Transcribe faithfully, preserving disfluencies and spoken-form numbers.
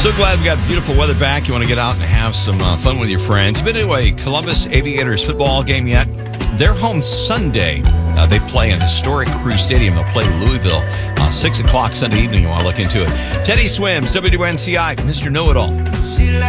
So glad we got beautiful weather back. You want to get out and have some uh, fun with your friends. Been to a Columbus Aviators football game yet? They're home Sunday. Uh, they play in historic Crew Stadium. They'll play Louisville uh, six o'clock Sunday evening. You want to look into it. Teddy Swims, W W N C I, Mister Know-It-All.